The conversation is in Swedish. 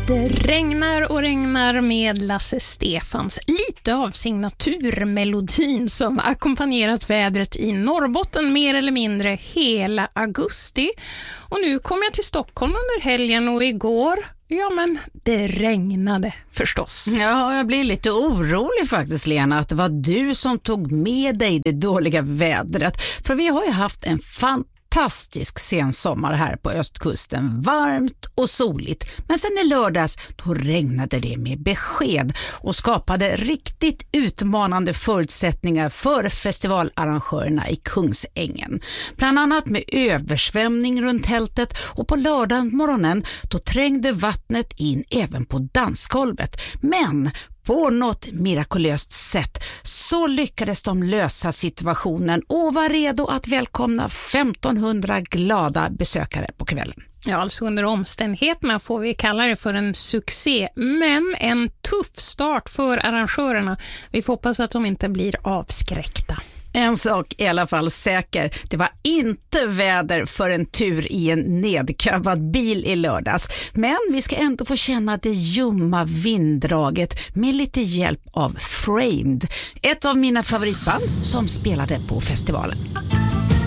Det regnar och regnar med Lasse Stefans, lite av signaturmelodin som ackompanjerat vädret i Norrbotten mer eller mindre hela augusti. Och nu kom jag till Stockholm under helgen och igår, ja men det regnade förstås. Ja, jag blir lite orolig faktiskt, Lena, att det var du som tog med dig det dåliga vädret. För vi har ju haft en fantastisk sensommar här på östkusten, varmt och soligt. Men sen i lördags då regnade det med besked och skapade riktigt utmanande förutsättningar för festivalarrangörerna i Kungsängen. Bland annat med översvämning runt tältet, och på lördagsmorgonen då trängde vattnet in även på dansgolvet. Men på något mirakulöst sätt så lyckades de lösa situationen och var redo att välkomna 1500 glada besökare på kvällen. Ja, alltså under omständigheterna får vi kalla det för en succé, men en tuff start för arrangörerna. Vi får hoppas att de inte blir avskräckta. En sak är i alla fall säker, det var inte väder för en tur i en nedkövad bil i lördags. Men vi ska ändå få känna det ljumma vinddraget med lite hjälp av Framed, ett av mina favoritband som spelade på festivalen.